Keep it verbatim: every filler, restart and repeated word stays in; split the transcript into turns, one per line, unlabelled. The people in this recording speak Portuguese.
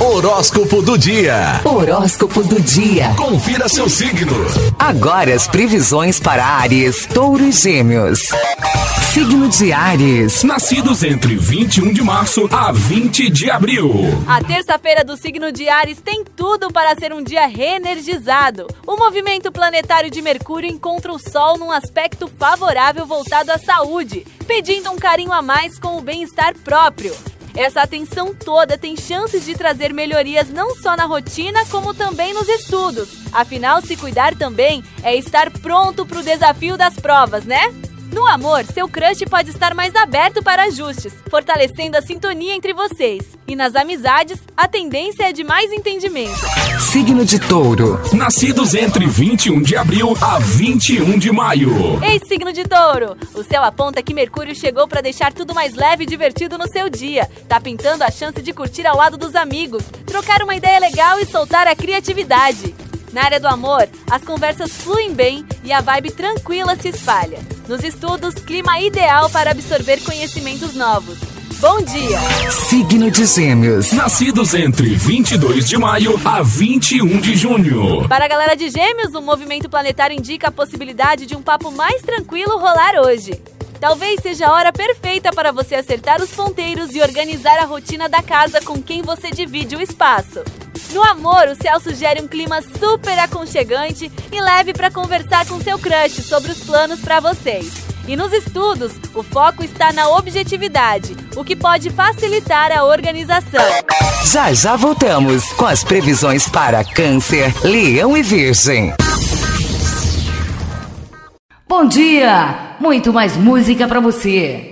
Horóscopo do dia.
Horóscopo do dia.
Confira seu signo.
Agora as previsões para Áries, Touro e Gêmeos. Signo de Áries.
Nascidos entre vinte e um de março a vinte de abril.
A terça-feira do signo de Áries tem tudo para ser um dia reenergizado. O movimento planetário de Mercúrio encontra o Sol num aspecto favorável voltado à saúde, pedindo um carinho a mais com o bem-estar próprio. Essa atenção toda tem chances de trazer melhorias não só na rotina, como também nos estudos. Afinal, se cuidar também é estar pronto para o desafio das provas, né? No amor, seu crush pode estar mais aberto para ajustes, fortalecendo a sintonia entre vocês. E nas amizades, a tendência é de mais entendimento.
Signo de Touro.
Nascidos entre vinte e um de abril a vinte e um de maio.
Ei, signo de Touro! O céu aponta que Mercúrio chegou para deixar tudo mais leve e divertido no seu dia. Tá pintando a chance de curtir ao lado dos amigos, trocar uma ideia legal e soltar a criatividade. Na área do amor, as conversas fluem bem e a vibe tranquila se espalha. Nos estudos, clima ideal para absorver conhecimentos novos. Bom dia!
Signo de Gêmeos.
Nascidos entre vinte e dois de maio a vinte e um de junho.
Para a galera de Gêmeos, o movimento planetário indica a possibilidade de um papo mais tranquilo rolar hoje. Talvez seja a hora perfeita para você acertar os ponteiros e organizar a rotina da casa com quem você divide o espaço. No amor, o céu sugere um clima super aconchegante e leve para conversar com seu crush sobre os planos para vocês. E nos estudos, o foco está na objetividade, o que pode facilitar a organização.
Já já voltamos com as previsões para Câncer, Leão e Virgem.
Bom dia! Muito mais música para você.